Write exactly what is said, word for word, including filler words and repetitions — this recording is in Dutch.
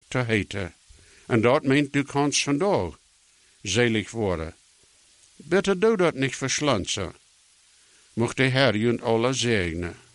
te heten. En dat meent du kanst vandaag selig worden. Bitte doe dat niet verschlansen. Mocht de Herr junt alle zegnen.